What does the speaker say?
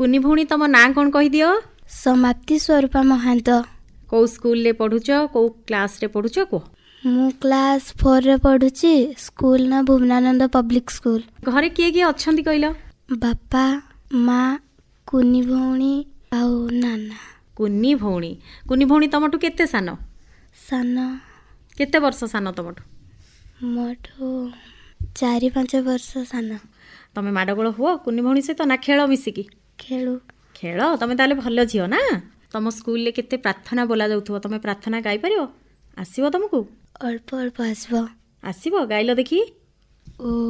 କୁନି ଭଉଣୀ ତମ ନାଁ କ'ଣ କହିଦିଅ? समाप्ति स्वरूपा महांत। कौ स्कूल ले पढ़ुच कौ क्लास रे पढ़ुच को? मु क्लास 4 रे पढ़ुची। स्कूल ना भुवनानंद पब्लिक स्कूल। घरे किए किए अछंती कहलो? बापा माँ कुनी भौणी आउ नाना। कुनी भौणी तमठु केते सान? सान। केते वर्ष सान तमठु? मोठु 4-5 वर्ष सान। तमे माडगोळ हुओ कुनी भौणी सहित ना खेळ मिसिकी? खेलु। खेळ तमे ताले भल झियो ना? तम स्कूल ले केते प्रार्थना बोला जाउथो, तमे प्रार्थना गाई परियो? आसीबो तुमको? अल्प अल्प आसीबो। आसीबो गाइलो देखी? ओ